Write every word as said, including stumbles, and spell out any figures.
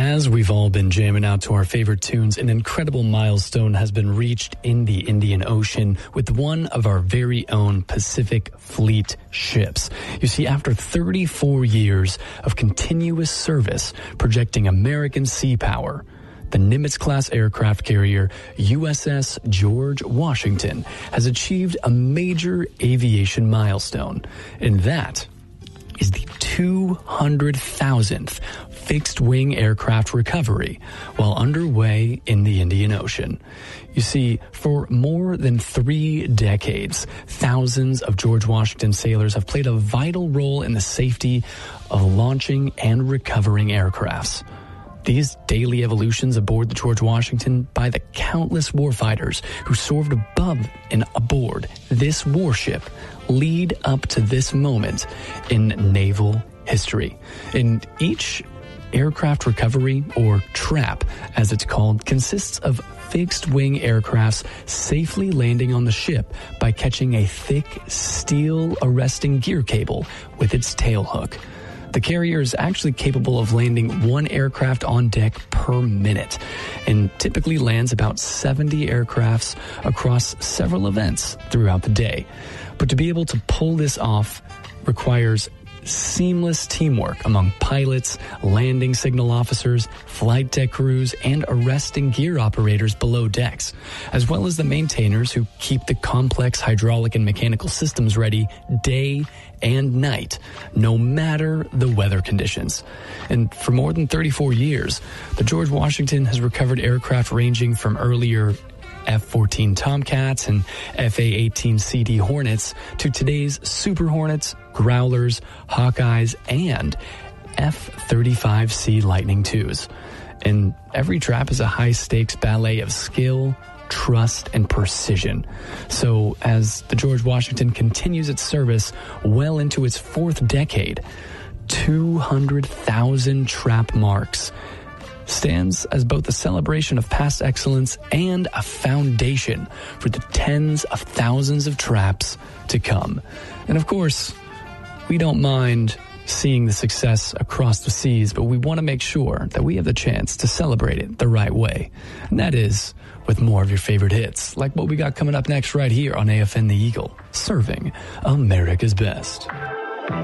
As we've all been jamming out to our favorite tunes, an incredible milestone has been reached in the Indian Ocean with one of our very own Pacific Fleet ships. You see, after thirty-four years of continuous service projecting American sea power, the Nimitz-class aircraft carrier U S S George Washington has achieved a major aviation milestone, and that is the two hundred thousandth fixed-wing aircraft recovery while underway in the Indian Ocean. You see, for more than three decades, thousands of George Washington sailors have played a vital role in the safety of launching and recovering aircrafts. These daily evolutions aboard the George Washington by the countless warfighters who served above and aboard this warship lead up to this moment in naval history. And each aircraft recovery, or TRAP as it's called, consists of fixed-wing aircrafts safely landing on the ship by catching a thick steel arresting gear cable with its tail hook. The carrier is actually capable of landing one aircraft on deck per minute and typically lands about seventy aircrafts across several events throughout the day. But to be able to pull this off requires seamless teamwork among pilots, landing signal officers, flight deck crews, and arresting gear operators below decks, as well as the maintainers who keep the complex hydraulic and mechanical systems ready day and night, no matter the weather conditions. And for more than thirty-four years, the George Washington has recovered aircraft ranging from earlier F fourteen Tomcats and F A eighteen C D Hornets to today's Super Hornets, Growlers, Hawkeyes, and F thirty-five C Lightning twos. And every trap is a high-stakes ballet of skill, trust, and precision. So as the George Washington continues its service well into its fourth decade, two hundred thousand trap marks stands as both a celebration of past excellence and a foundation for the tens of thousands of traps to come. And of course, we don't mind seeing the success across the seas, but we want to make sure that we have the chance to celebrate it the right way. And that is with more of your favorite hits, like what we got coming up next right here on A F N The Eagle, serving America's best.